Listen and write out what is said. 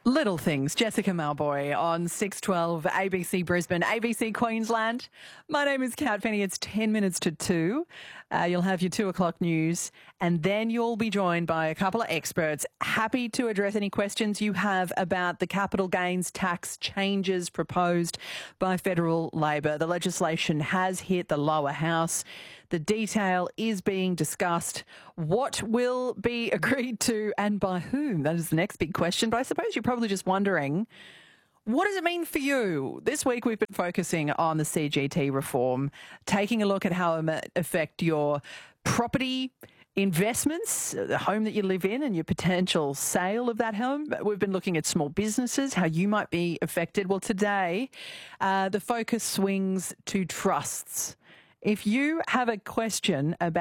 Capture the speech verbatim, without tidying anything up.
Little Things, Jessica Malboy on six twelve A B C Brisbane, A B C Queensland. My name is Kat Penny. It's ten minutes to two. Uh, you'll have your two o'clock news and then you'll be joined by a couple of experts happy to address any questions you have about the capital gains tax changes proposed by federal Labor. The legislation has hit the lower house. The detail is being discussed. What will be agreed to and by whom? That is the next big question. But I suppose you're probably just wondering, what does it mean for you? This week we've been focusing on the C G T reform, taking a look at how it might affect your property investments, the home that you live in and your potential sale of that home. We've been looking at small businesses, how you might be affected. Well, today uh, the focus swings to trusts. If you have a question about